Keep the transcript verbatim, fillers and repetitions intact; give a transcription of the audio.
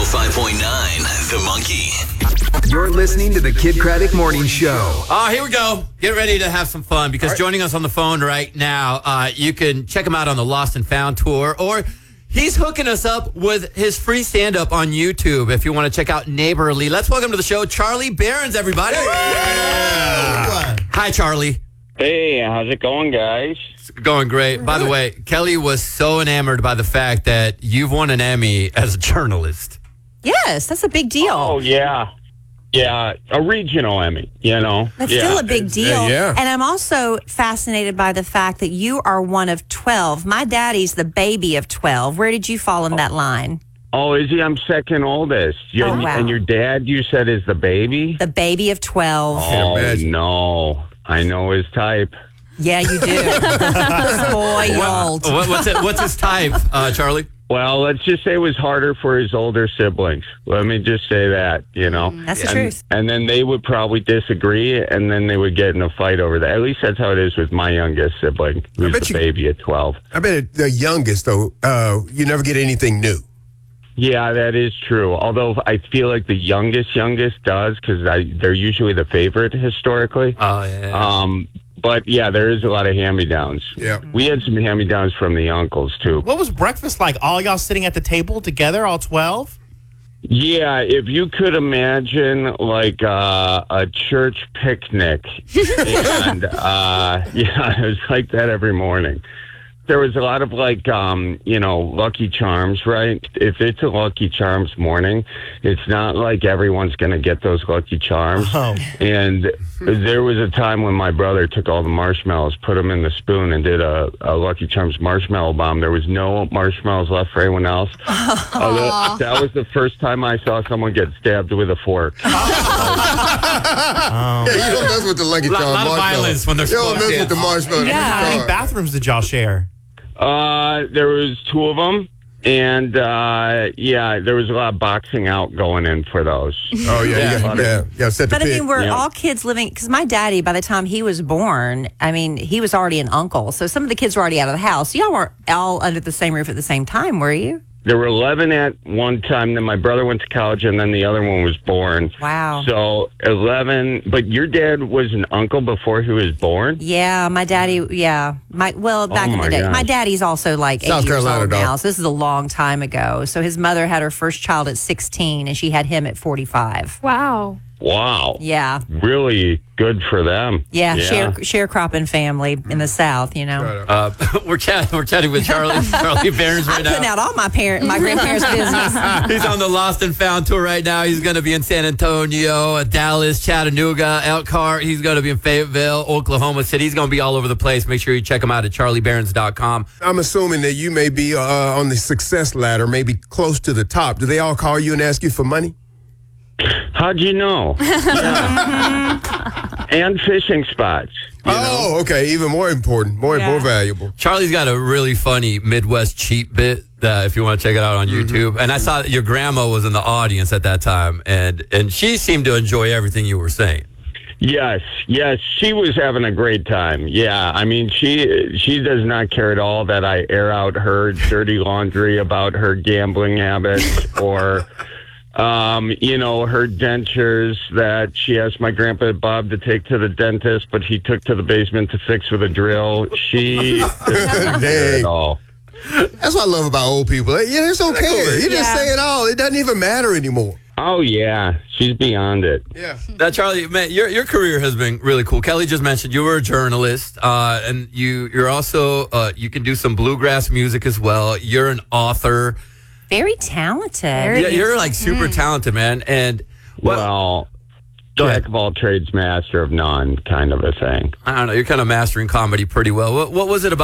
five point nine, The Monkey. You're listening to the Kid Craddock Morning Show. Uh, here we go. Get ready to have some fun because right. joining us on the phone right now, uh, you can check him out on the Lost and Found tour, or he's hooking us up with his free stand-up on YouTube if you want to check out Neighborly. Let's welcome to the show Charlie Berens, everybody. Yeah. Hi, Charlie. Hey, how's it going, guys? It's going great. By the way, Kelly was so enamored by the fact that you've won an Emmy as a journalist. Yes, that's a big deal. Oh, yeah. Yeah, a regional Emmy, you know. That's yeah. still a big deal. Uh, yeah. And I'm also fascinated by the fact that you are one of twelve. My daddy's the baby of twelve. Where did you fall in that line? Oh, is he? I'm second oldest. Your, Oh, wow. And your dad, you said, is the baby? The baby of twelve. Oh, imagine. no. I know his type. Yeah, you do. Spoiled. What, what's, it, what's his type, uh, Charlie? Well, let's just say it was harder for his older siblings. Let me just say that, you know. That's the and, truth. And then they would probably disagree, and then they would get in a fight over that. At least that's how it is with my youngest sibling, who's bet the you- baby at twelve. I bet the youngest, though, uh, you never get anything new. Yeah, that is true. Although I feel like the youngest, youngest does, because they're usually the favorite historically. Oh, yeah. Um, but yeah, there is a lot of hand-me-downs. Yeah. We had some hand-me-downs from the uncles, too. What was breakfast like? All y'all sitting at the table together, all twelve? Yeah, if you could imagine like uh, a church picnic, and uh, yeah, it was like that every morning. There was a lot of like, um, you know, Lucky Charms, right? If it's a Lucky Charms morning, it's not like everyone's going to get those Lucky Charms. Oh. And there was a time when my brother took all the marshmallows, put them in the spoon, and did a, a Lucky Charms marshmallow bomb. There was no marshmallows left for anyone else. Although, that was the first time I saw someone get stabbed with a fork. Yeah, you don't mess with the Lucky Lot- Charm lot of marshmallow. violence when they're You don't supposed mess to. with the marshmallow. Yeah. How many Sorry. bathrooms did y'all share? Uh, there was two of them, and uh, yeah, there was a lot of boxing out going in for those. Oh, yeah, Yeah. yeah, yeah. yeah set the But I pit. mean, we're Yeah. all kids living, because my daddy, by the time he was born, I mean, he was already an uncle. So some of the kids were already out of the house. Y'all weren't all under the same roof at the same time, were you? There were eleven at one time. Then my brother went to college, and then the other one was born. Wow. So eleven. But your dad was an uncle before he was born. Yeah, my daddy, yeah. My Well, back in my the day. gosh. My daddy's also like South eight years Carolina, old dog. now. So this is a long time ago. So his mother had her first child at sixteen, and she had him at forty-five. Wow. Wow. Yeah. Really good for them. Yeah, share sharecropping family in the South, you know. Uh, we're, chat- we're chatting with Charlie, Charlie Berens right I'm putting now. out all my parent, my grandparents' business. He's on the Lost and Found tour right now. He's going to be in San Antonio, uh, Dallas, Chattanooga, Elkhart. He's going to be in Fayetteville, Oklahoma City. He's going to be all over the place. Make sure you check him out at charlie berens dot com. I'm assuming that you may be uh, on the success ladder, maybe close to the top. Do they all call you and ask you for money? How'd you know? Yeah. And fishing spots. you know? Oh, okay. Even more important, more Yeah. more valuable. Charlie's got a really funny Midwest cheat bit that if you want to check it out on YouTube. And I saw that your grandma was in the audience at that time, and, and she seemed to enjoy everything you were saying. Yes, yes, she was having a great time. Yeah, I mean, she she does not care at all that I air out her dirty laundry about her gambling habits or, um, you know, her dentures that she asked my grandpa Bob to take to the dentist, but he took to the basement to fix with a drill. She doesn't care at all. That's what I love about old people. Yeah, it's okay. You just Yeah. say it all. It doesn't even matter anymore. Oh yeah, she's beyond it. Yeah. Now, Charlie, man, your your career has been really cool. Kelly just mentioned you were a journalist, uh, and you you're also uh, you can do some bluegrass music as well. You're an author. Very talented. Yeah, you're like super talented, man. And what, Well, Go ahead. jack of all trades, master of none, kind of a thing. I don't know. You're kind of mastering comedy pretty well. What what was it about?